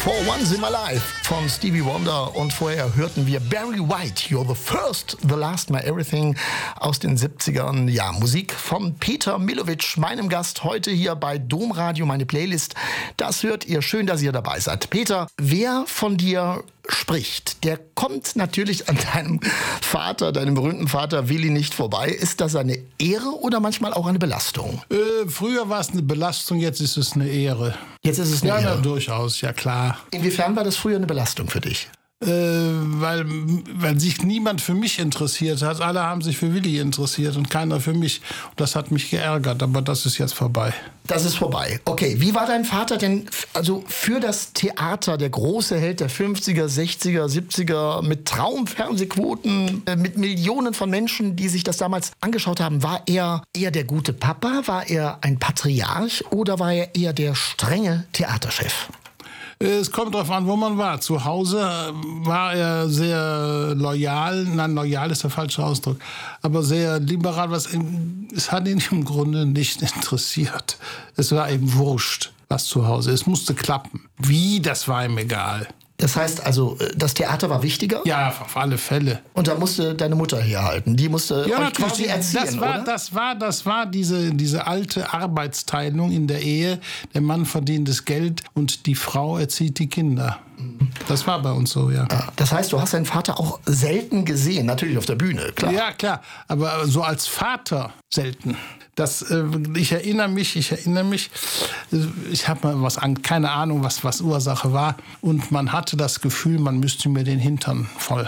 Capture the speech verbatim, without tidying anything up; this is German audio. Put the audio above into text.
For Once in My Life von Stevie Wonder und vorher hörten wir Barry White, You're the First, the Last, My Everything aus den siebzigern. Ja, Musik von Peter Milovic, meinem Gast heute hier bei Domradio, meine Playlist. Das hört ihr, schön, dass ihr dabei seid. Peter, wer von dir spricht, der kommt natürlich an deinem Vater, deinem berühmten Vater Willi nicht vorbei. Ist das eine Ehre oder manchmal auch eine Belastung? Äh, früher war es eine Belastung, jetzt ist es eine Ehre. Jetzt ist es eine ja, Ehre? Ja, durchaus, ja klar. Inwiefern war das früher eine Belastung für dich? Äh, weil, weil sich niemand für mich interessiert hat. Alle haben sich für Willi interessiert und keiner für mich. Und das hat mich geärgert, aber das ist jetzt vorbei. Das ist vorbei. Okay, wie war dein Vater denn also für das Theater, der große Held der fünfziger, sechziger, siebziger, mit Traumfernsehquoten, mit Millionen von Menschen, die sich das damals angeschaut haben? War er eher der gute Papa? War er ein Patriarch oder war er eher der strenge Theaterchef? Es kommt darauf an, wo man war. Zu Hause war er sehr loyal, nein, loyal ist der falsche Ausdruck, aber sehr liberal. Was es hat ihn im Grunde nicht interessiert. Es war ihm wurscht, was zu Hause ist. Es musste klappen. Wie, das war ihm egal. Das heißt also, das Theater war wichtiger? Ja, auf alle Fälle. Und da musste deine Mutter herhalten. Die musste ja, euch quasi erziehen, das war, oder? Das war, das war diese, diese alte Arbeitsteilung in der Ehe. Der Mann verdient das Geld und die Frau erzieht die Kinder. Das war bei uns so, ja. ja. Das heißt, du hast deinen Vater auch selten gesehen, natürlich auf der Bühne, klar. Ja, klar, aber so als Vater selten. Das, äh, ich erinnere mich, ich erinnere mich, ich habe mal was an, keine Ahnung, was, was Ursache war. Und man hatte das Gefühl, man müsste mir den Hintern voll